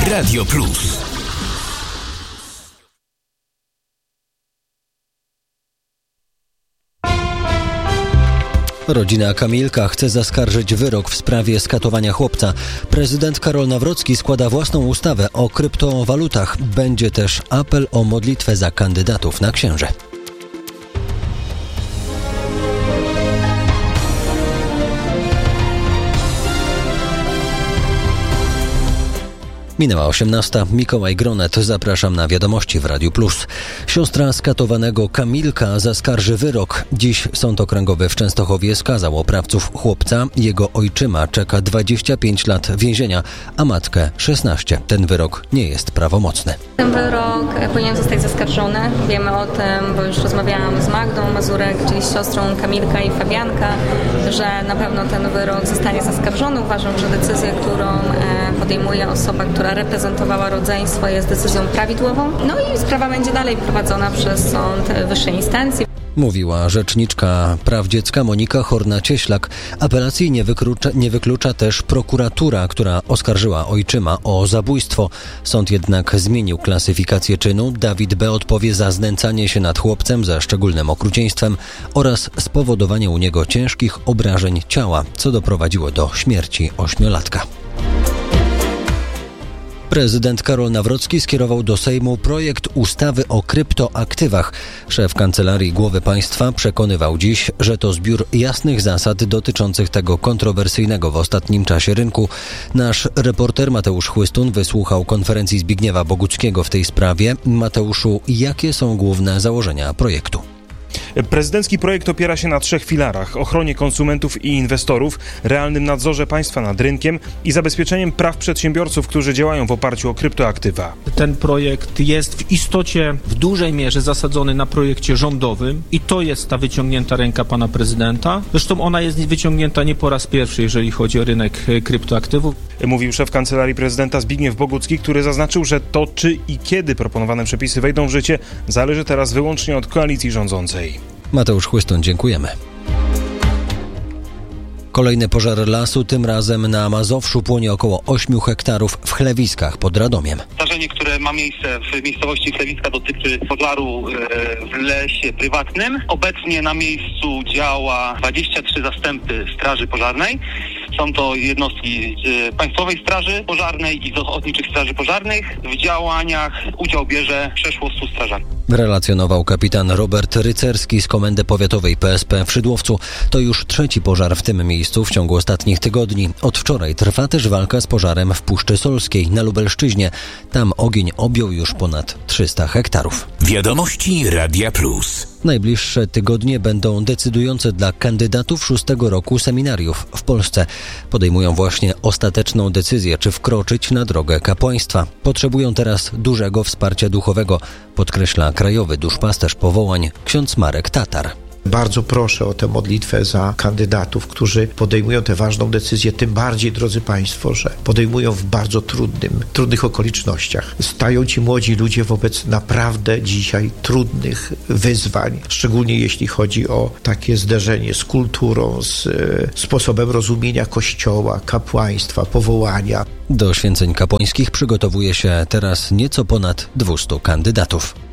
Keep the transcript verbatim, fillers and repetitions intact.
Radio Plus. Rodzina Kamilka chce zaskarżyć wyrok w sprawie skatowania chłopca. Prezydent Karol Nawrocki składa własną ustawę o kryptowalutach. Będzie też apel o modlitwę za kandydatów na księże. Minęła osiemnasta. Mikołaj Gronet. Zapraszam na wiadomości w Radiu Plus. Siostra skatowanego Kamilka zaskarży wyrok. Dziś Sąd Okręgowy w Częstochowie skazał oprawców chłopca. Jego ojczyma czeka dwadzieścia pięć lat więzienia, a matkę szesnaście. Ten wyrok nie jest prawomocny. Ten wyrok powinien zostać zaskarżony. Wiemy o tym, bo już rozmawiałam z Magdą Mazurek, czyli z siostrą Kamilka i Fabianka, że na pewno ten wyrok zostanie zaskarżony. Uważam, że decyzja, którą podejmuje osoba, która reprezentowała rodzeństwo, jest decyzją prawidłową. No i sprawa będzie dalej prowadzona przez sąd wyższej instancji. Mówiła rzeczniczka praw dziecka Monika Horna-Cieślak. Apelacji nie wyklucza, nie wyklucza też prokuratura, która oskarżyła ojczyma o zabójstwo. Sąd jednak zmienił klasyfikację czynu. Dawid B. odpowie za znęcanie się nad chłopcem ze szczególnym okrucieństwem oraz spowodowanie u niego ciężkich obrażeń ciała, co doprowadziło do śmierci ośmiolatka. Prezydent Karol Nawrocki skierował do Sejmu projekt ustawy o kryptoaktywach. Szef Kancelarii Głowy Państwa przekonywał dziś, że to zbiór jasnych zasad dotyczących tego kontrowersyjnego w ostatnim czasie rynku. Nasz reporter Mateusz Chłystun wysłuchał konferencji Zbigniewa Boguckiego w tej sprawie. Mateuszu, jakie są główne założenia projektu? Prezydencki projekt opiera się na trzech filarach: ochronie konsumentów i inwestorów, realnym nadzorze państwa nad rynkiem i zabezpieczeniem praw przedsiębiorców, którzy działają w oparciu o kryptoaktywa. Ten projekt jest w istocie w dużej mierze zasadzony na projekcie rządowym i to jest ta wyciągnięta ręka pana prezydenta. Zresztą ona jest wyciągnięta nie po raz pierwszy, jeżeli chodzi o rynek kryptoaktywów. Mówił szef Kancelarii Prezydenta Zbigniew Bogucki, który zaznaczył, że to czy i kiedy proponowane przepisy wejdą w życie zależy teraz wyłącznie od koalicji rządzącej. Mateusz Chłystun, dziękujemy. Kolejny pożar lasu, tym razem na Mazowszu, płonie około ośmiu hektarów w Chlewiskach pod Radomiem. Zdarzenie, które ma miejsce w miejscowości Chlewiska, dotyczy pożaru w lesie prywatnym. Obecnie na miejscu działa dwadzieścia trzy zastępy Straży Pożarnej. Są to jednostki Państwowej Straży Pożarnej i z Ochotniczych Straży Pożarnych. W działaniach udział bierze przeszło stu strażaków. Relacjonował kapitan Robert Rycerski z Komendy Powiatowej P S P w Szydłowcu. To już trzeci pożar w tym miejscu w ciągu ostatnich tygodni. Od wczoraj trwa też walka z pożarem w Puszczy Solskiej na Lubelszczyźnie. Tam ogień objął już ponad trzysta hektarów. Wiadomości Radia Plus. Najbliższe tygodnie będą decydujące dla kandydatów szóstego roku seminariów w Polsce. Podejmują właśnie ostateczną decyzję, czy wkroczyć na drogę kapłaństwa. Potrzebują teraz dużego wsparcia duchowego, podkreśla krajowy duszpasterz powołań ksiądz Marek Tatar. Bardzo proszę o tę modlitwę za kandydatów, którzy podejmują tę ważną decyzję, tym bardziej, drodzy Państwo, że podejmują w bardzo trudnym, trudnych okolicznościach. Stają ci młodzi ludzie wobec naprawdę dzisiaj trudnych wyzwań, szczególnie jeśli chodzi o takie zderzenie z kulturą, z e, sposobem rozumienia Kościoła, kapłaństwa, powołania. Do święceń kapłańskich przygotowuje się teraz nieco ponad dwustu kandydatów.